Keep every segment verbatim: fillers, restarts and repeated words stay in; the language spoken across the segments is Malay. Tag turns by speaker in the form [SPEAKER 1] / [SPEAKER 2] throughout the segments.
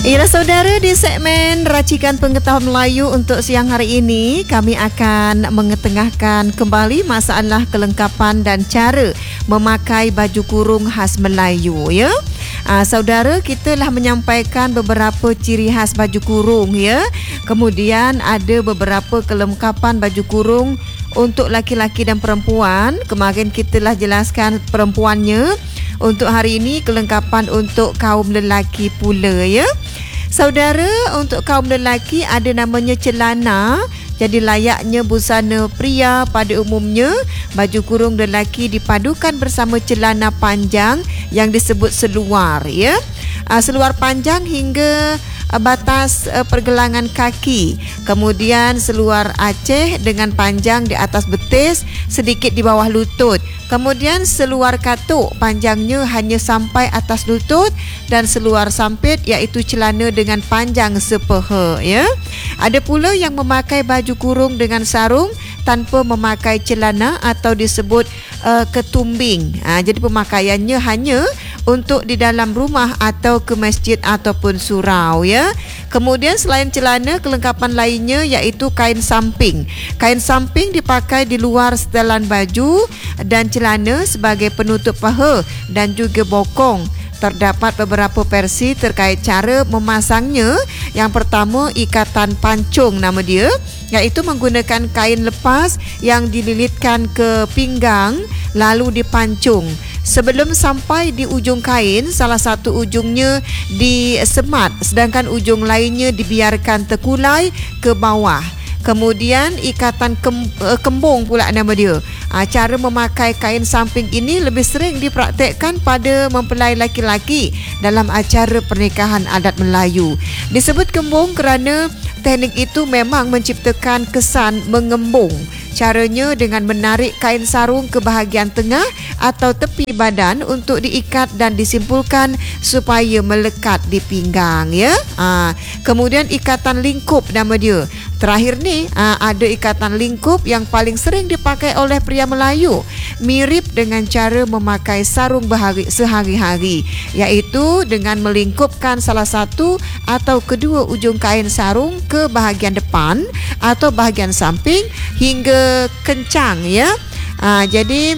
[SPEAKER 1] Ira saudara, di segmen Racikan Pengetahuan Melayu untuk siang hari ini, kami akan mengetengahkan kembali masalah kelengkapan dan cara memakai baju kurung khas Melayu, ya. Aa, saudara, kita telah menyampaikan beberapa ciri khas baju kurung, ya. Kemudian ada beberapa kelengkapan baju kurung untuk laki-laki dan perempuan. Kemarin kita telah jelaskan perempuannya. Untuk hari ini kelengkapan untuk kaum lelaki pula, ya. Saudara, untuk kaum lelaki ada namanya celana. Jadi layaknya busana pria pada umumnya, baju kurung lelaki dipadukan bersama celana panjang yang disebut seluar, ya. Uh, seluar panjang hingga uh, batas uh, pergelangan kaki. Kemudian seluar Aceh dengan panjang di atas betis, sedikit di bawah lutut. Kemudian seluar katuk, panjangnya hanya sampai atas lutut, dan seluar sampit iaitu celana dengan panjang sepeha, ya. Ada pula yang memakai baju kurung dengan sarung tanpa memakai celana atau disebut uh, ketumbing. Ha, jadi pemakaiannya hanya untuk di dalam rumah atau ke masjid ataupun surau, ya. Kemudian selain celana, kelengkapan lainnya iaitu kain samping. Kain samping dipakai di luar setelan baju dan celana sebagai penutup paha dan juga bokong. Terdapat beberapa versi terkait cara memasangnya. Yang pertama, ikatan pancung nama dia, iaitu menggunakan kain lepas yang dililitkan ke pinggang lalu dipancung. Sebelum sampai di ujung kain, salah satu ujungnya disemat sedangkan ujung lainnya dibiarkan terkulai ke bawah. Kemudian ikatan kem, kembung pula nama dia. Ha, cara memakai kain samping ini lebih sering dipraktikkan pada mempelai laki-laki dalam acara pernikahan adat Melayu. Disebut kembung kerana teknik itu memang menciptakan kesan mengembung. Caranya dengan menarik kain sarung ke bahagian tengah atau tepi badan untuk diikat dan disimpulkan supaya melekat di pinggang, ya. Ha, kemudian ikatan lingkup nama dia. Terakhir ni, ha, ada ikatan lingkup yang paling sering dipakai oleh pria Melayu, mirip dengan cara memakai sarung bahari, sehari-hari, iaitu dengan melingkupkan salah satu atau kedua ujung kain sarung ke bahagian depan atau bahagian samping hingga kencang, ya. Ha, jadi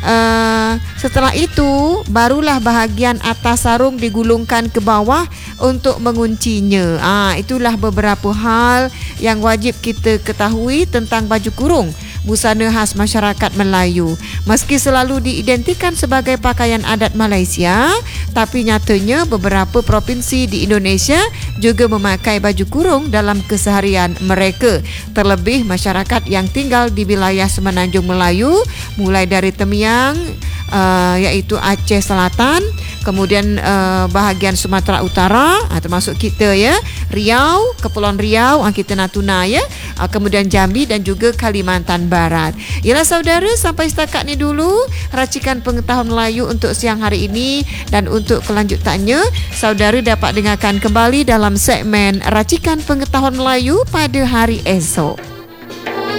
[SPEAKER 1] Uh, setelah itu barulah bahagian atas sarung digulungkan ke bawah untuk menguncinya. Ah, itulah beberapa hal yang wajib kita ketahui tentang baju kurung, busana khas masyarakat Melayu. Meski selalu diidentikan sebagai pakaian adat Malaysia, tapi nyatanya beberapa provinsi di Indonesia juga memakai baju kurung dalam keseharian mereka. Terlebih masyarakat yang tinggal di wilayah Semenanjung Melayu, mulai dari Temiang, Uh, iaitu Aceh Selatan, kemudian uh, bahagian Sumatera Utara, uh, termasuk kita, ya, Riau, Kepulauan Riau, uh, kita Natuna, ya, uh, kemudian Jambi dan juga Kalimantan Barat. Yalah saudara, sampai setakat ni dulu Racikan Pengetahuan Melayu untuk siang hari ini, dan untuk kelanjutannya saudara dapat dengarkan kembali dalam segmen Racikan Pengetahuan Melayu pada hari esok.